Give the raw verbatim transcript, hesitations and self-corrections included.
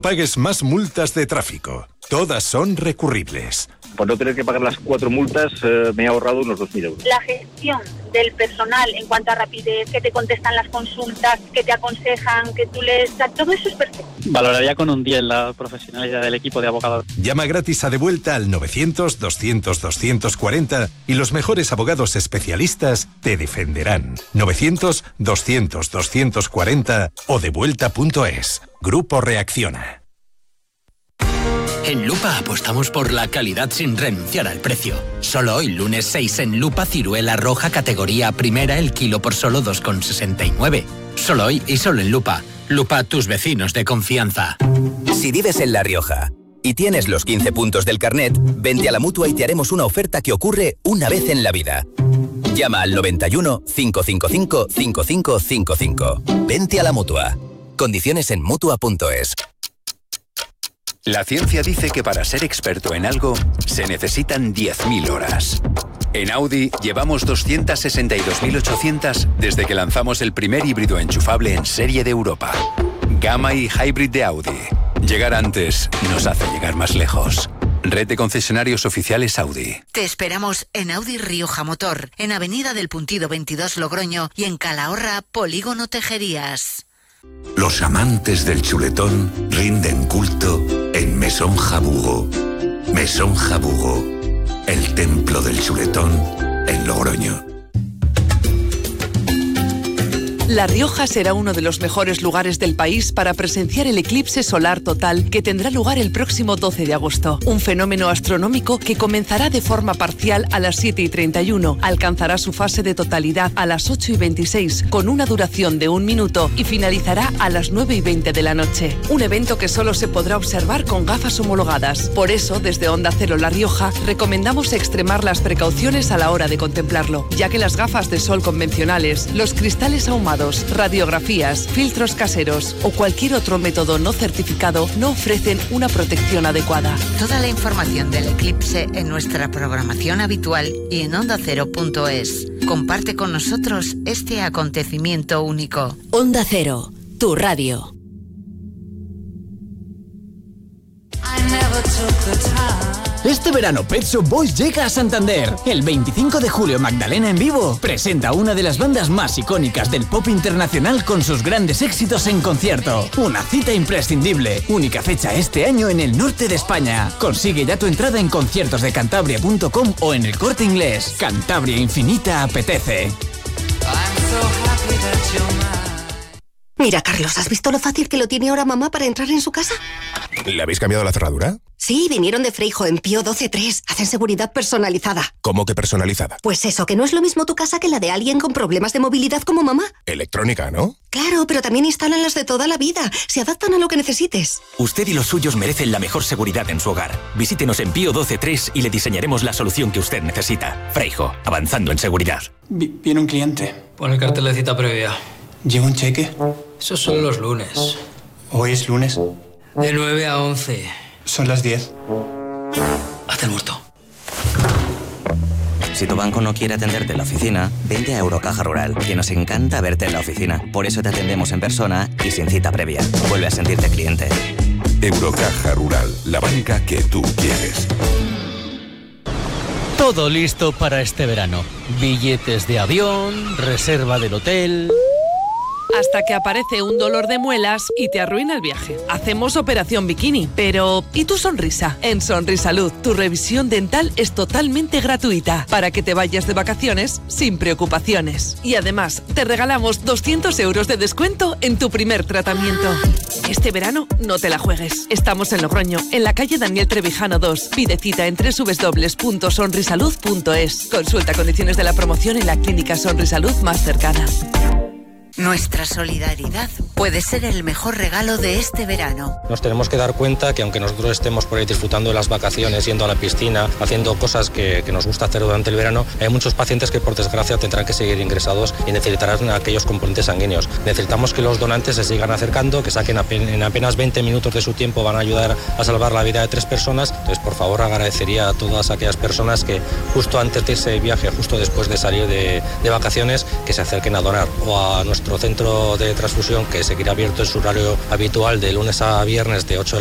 pagues más multas de tráfico. Todas son recurribles. Por no tener que pagar las cuatro multas, eh, me he ahorrado unos dos mil euros. La gestión del personal en cuanto a rapidez, que te contestan las consultas, que te aconsejan, que tú les... Todo eso es perfecto. Valoraría con un diez la profesionalidad del equipo de abogados. Llama gratis a Devuelta al novecientos, doscientos, doscientos cuarenta y los mejores abogados especialistas te defenderán. novecientos, doscientos, doscientos cuarenta o devuelta punto es. Grupo Reacciona. En Lupa apostamos por la calidad sin renunciar al precio. Solo hoy, lunes seis, en Lupa, ciruela roja categoría primera, el kilo por solo dos con sesenta y nueve. Solo hoy y solo en Lupa. Lupa, tus vecinos de confianza. Si vives en La Rioja y tienes los quince puntos del carnet, vente a la Mutua y te haremos una oferta que ocurre una vez en la vida. Llama al noventa y uno, cinco cinco cinco, cinco cinco cinco cinco. Vente a la Mutua. Condiciones en Mutua punto es. La ciencia dice que para ser experto en algo se necesitan diez mil horas. En Audi llevamos doscientas sesenta y dos mil ochocientas desde que lanzamos el primer híbrido enchufable en serie de Europa. Gamma y Hybrid de Audi. Llegar antes nos hace llegar más lejos. Red de concesionarios oficiales Audi. Te esperamos en Audi Rioja Motor, en Avenida del Puntido veintidós Logroño y en Calahorra, Polígono Tejerías. Los amantes del chuletón rinden culto en Mesón Jabugo. Mesón Jabugo, el templo del chuletón en Logroño. La Rioja será uno de los mejores lugares del país para presenciar el eclipse solar total que tendrá lugar el próximo doce de agosto. Un fenómeno astronómico que comenzará de forma parcial a las siete y treinta y uno, alcanzará su fase de totalidad a las ocho y veintiséis con una duración de un minuto y finalizará a las nueve y veinte de la noche. Un evento que solo se podrá observar con gafas homologadas. Por eso, desde Onda Cero La Rioja, recomendamos extremar las precauciones a la hora de contemplarlo, ya que las gafas de sol convencionales, los cristales ahumados, radiografías, filtros caseros o cualquier otro método no certificado no ofrecen una protección adecuada. Toda la información del eclipse en nuestra programación habitual y en onda cero punto es. Comparte con nosotros este acontecimiento único. Onda Cero, tu radio. Este verano Pet Shop Boys llega a Santander. El veinticinco de julio Magdalena en vivo presenta una de las bandas más icónicas del pop internacional con sus grandes éxitos en concierto. Una cita imprescindible. Única fecha este año en el norte de España. Consigue ya tu entrada en conciertos de cantabria punto com o en El Corte Inglés. Cantabria Infinita apetece. Mira, Carlos, ¿has visto lo fácil que lo tiene ahora mamá para entrar en su casa? ¿Le habéis cambiado la cerradura? Sí, vinieron de Freijo en Pío doce tres. Hacen seguridad personalizada. ¿Cómo que personalizada? Pues eso, que no es lo mismo tu casa que la de alguien con problemas de movilidad como mamá. Electrónica, ¿no? Claro, pero también instalan las de toda la vida. Se adaptan a lo que necesites. Usted y los suyos merecen la mejor seguridad en su hogar. Visítenos en Pío doce tres y le diseñaremos la solución que usted necesita. Freijo, avanzando en seguridad. Vi- viene un cliente. Pon el cartel de cita previa. ¿Lleva un cheque? Esos son los lunes. ¿Hoy es lunes? De nueve a once. Son las diez. Hazte el muerto. Si tu banco no quiere atenderte en la oficina, vente a Eurocaja Rural, que nos encanta verte en la oficina. Por eso te atendemos en persona y sin cita previa. Vuelve a sentirte cliente. Eurocaja Rural, la banca que tú quieres. Todo listo para este verano. Billetes de avión, reserva del hotel... Hasta que aparece un dolor de muelas y te arruina el viaje. Hacemos operación bikini, pero ¿y tu sonrisa? En Sonrisalud, tu revisión dental es totalmente gratuita para que te vayas de vacaciones sin preocupaciones. Y además, te regalamos doscientos euros de descuento en tu primer tratamiento. Este verano no te la juegues. Estamos en Logroño, en la calle Daniel Trevijano dos. Pide cita en doble u doble u doble u punto sonrisalud punto es. Consulta condiciones de la promoción en la clínica Sonrisalud más cercana. Nuestra solidaridad puede ser el mejor regalo de este verano. Nos tenemos que dar cuenta que aunque nosotros estemos por ahí disfrutando de las vacaciones, yendo a la piscina, haciendo cosas que, que nos gusta hacer durante el verano, hay muchos pacientes que por desgracia tendrán que seguir ingresados y necesitarán aquellos componentes sanguíneos. Necesitamos que los donantes se sigan acercando, que saquen en apenas veinte minutos de su tiempo, van a ayudar a salvar la vida de tres personas. Entonces, por favor, agradecería a todas aquellas personas que justo antes de ese viaje, justo después de salir de, de vacaciones, que se acerquen a donar o a nuestra nuestro centro de transfusión, que seguirá abierto en su horario habitual de lunes a viernes de ocho de